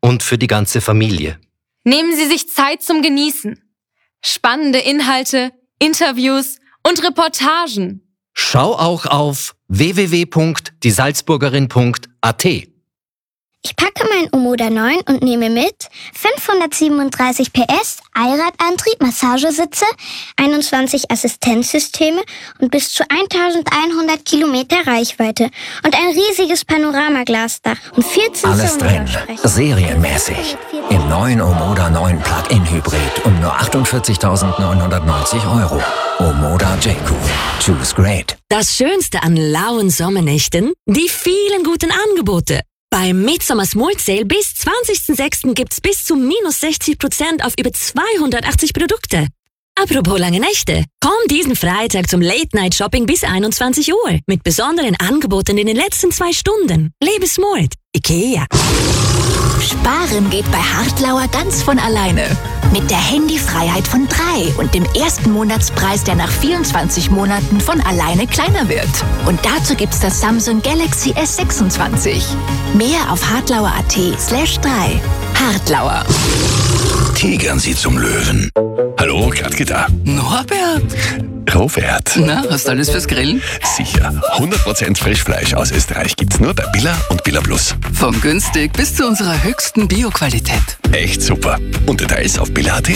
und für die ganze Familie. Nehmen Sie sich Zeit zum Genießen. Spannende Inhalte, Interviews und Reportagen. Schau auch auf www.diesalzburgerin.at. Ich packe mein Omoda 9 und nehme mit 537 PS, Allradantrieb, Massagesitze, 21 Assistenzsysteme und bis zu 1100 Kilometer Reichweite und ein riesiges Panoramaglasdach und 14 Alles drin, serienmäßig. Im neuen Omoda 9 Plug-in Hybrid um nur 48.990 €. Omoda J-Cool. Choose great. Das Schönste an lauen Sommernächten? Die vielen guten Angebote. Beim Midsummer Small Sale bis 20.06. gibt's bis zu minus 60% auf über 280 Produkte. Apropos lange Nächte. Komm diesen Freitag zum Late-Night-Shopping bis 21 Uhr mit besonderen Angeboten in den letzten 2 Stunden. Lebe smart. IKEA. Sparen geht bei Hartlauer ganz von alleine. Mit der Handyfreiheit von 3 und dem ersten Monatspreis, der nach 24 Monaten von alleine kleiner wird. Und dazu gibt's das Samsung Galaxy S26. Mehr auf hartlauer.at/3. Hartlauer. Tigern Sie zum Löwen. Hallo, Katke da. Norbert! Robert. Na, hast du alles fürs Grillen? Sicher. 100% Frischfleisch aus Österreich gibt's nur bei Billa und Billa Plus. Vom günstig bis zu unserer höchsten Bio-Qualität. Echt super. Und Details auf billa.at.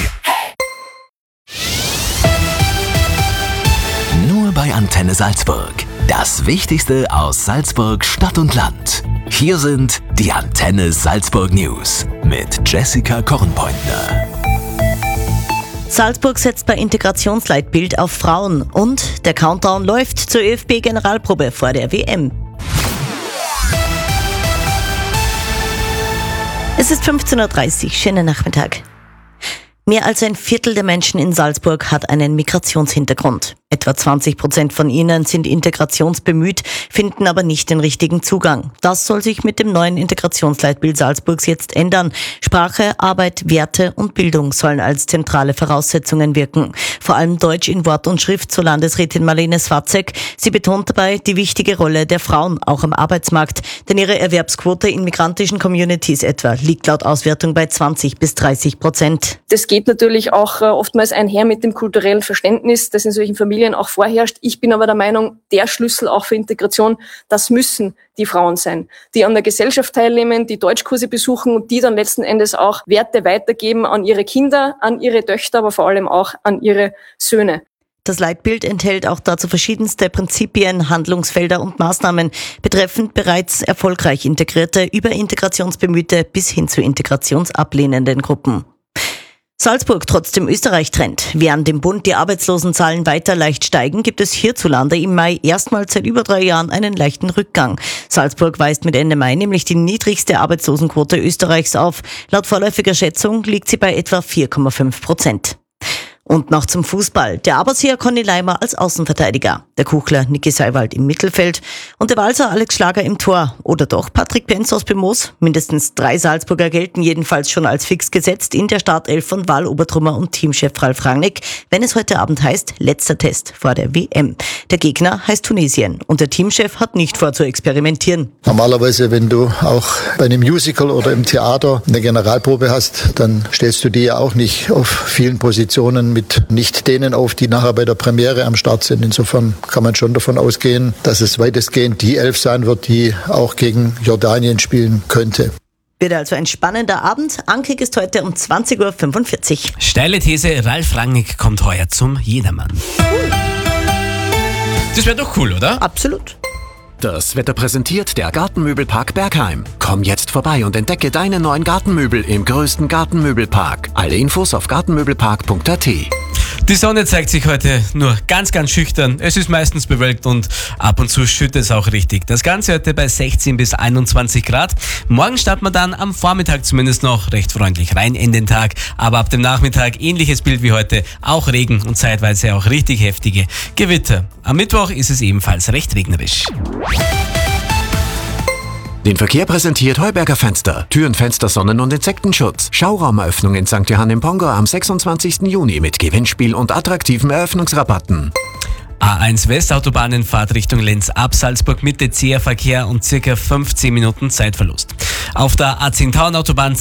Nur bei Antenne Salzburg. Das Wichtigste aus Salzburg, Stadt und Land. Hier sind die Antenne Salzburg News mit Jessica Kornpointner. Salzburg setzt bei Integrationsleitbild auf Frauen und der Countdown läuft zur ÖFB-Generalprobe vor der WM. Es ist 15.30 Uhr, schönen Nachmittag. Mehr als ein Viertel der Menschen in Salzburg hat einen Migrationshintergrund. Etwa 20% von ihnen sind integrationsbemüht, finden aber nicht den richtigen Zugang. Das soll sich mit dem neuen Integrationsleitbild Salzburgs jetzt ändern. Sprache, Arbeit, Werte und Bildung sollen als zentrale Voraussetzungen wirken. Vor allem Deutsch in Wort und Schrift, so Landesrätin Marlene Swatzek. Sie betont dabei die wichtige Rolle der Frauen, auch am Arbeitsmarkt. Denn ihre Erwerbsquote in migrantischen Communities etwa liegt laut Auswertung bei 20-30%. Das geht natürlich auch oftmals einher mit dem kulturellen Verständnis, das in solchen Familien auch vorherrscht. Ich bin aber der Meinung, der Schlüssel auch für Integration, das müssen die Frauen sein, die an der Gesellschaft teilnehmen, die Deutschkurse besuchen und die dann letzten Endes auch Werte weitergeben an ihre Kinder, an ihre Töchter, aber vor allem auch an ihre Söhne. Das Leitbild enthält auch dazu verschiedenste Prinzipien, Handlungsfelder und Maßnahmen betreffend bereits erfolgreich Integrierte über Integrationsbemühte bis hin zu integrationsablehnenden Gruppen. Salzburg trotzdem Österreich-Trend. Während im Bund die Arbeitslosenzahlen weiter leicht steigen, gibt es hierzulande im Mai erstmals seit über 3 Jahren einen leichten Rückgang. Salzburg weist mit Ende Mai nämlich die niedrigste Arbeitslosenquote Österreichs auf. Laut vorläufiger Schätzung liegt sie bei etwa 4,5%. Und noch zum Fußball. Der Aberseer Conny Leimer als Außenverteidiger, der Kuchler Niki Seiwald im Mittelfeld und der Walser Alex Schlager im Tor. Oder doch Patrick Penz aus Bemoos? Mindestens 3 Salzburger gelten jedenfalls schon als fix gesetzt in der Startelf von Val Obertrummer und Teamchef Ralf Rangnick, wenn es heute Abend heißt, letzter Test vor der WM. Der Gegner heißt Tunesien und der Teamchef hat nicht vor zu experimentieren. Normalerweise, wenn du auch bei einem Musical oder im Theater eine Generalprobe hast, dann stellst du die ja auch nicht auf vielen Positionen mit nicht denen auf, die nachher bei der Premiere am Start sind. Insofern kann man schon davon ausgehen, dass es weitestgehend die 11 sein wird, die auch gegen Jordanien spielen könnte. Wird also ein spannender Abend. Ankick ist heute um 20.45 Uhr. Steile These, Ralf Rangnick kommt heuer zum Jedermann. Das wäre doch cool, oder? Absolut. Das Wetter präsentiert der Gartenmöbelpark Bergheim. Komm jetzt vorbei und entdecke deine neuen Gartenmöbel im größten Gartenmöbelpark. Alle Infos auf gartenmöbelpark.at. Die Sonne zeigt sich heute nur ganz, ganz schüchtern. Es ist meistens bewölkt und ab und zu schüttet es auch richtig. Das Ganze heute bei 16 bis 21 Grad. Morgen starten wir dann am Vormittag zumindest noch recht freundlich rein in den Tag. Aber ab dem Nachmittag ähnliches Bild wie heute. Auch Regen und zeitweise auch richtig heftige Gewitter. Am Mittwoch ist es ebenfalls recht regnerisch. Den Verkehr präsentiert Heuberger Fenster. Türen, Fenster, Sonnen- und Insektenschutz. Schauraumeröffnung in St. Johann im Pongo am 26. Juni mit Gewinnspiel und attraktiven Eröffnungsrabatten. A1 Westautobahninfahrt Richtung Lenz ab Salzburg Mitte, zäher Verkehr und circa 15 Minuten Zeitverlust. Auf der A10 Tauernautobahn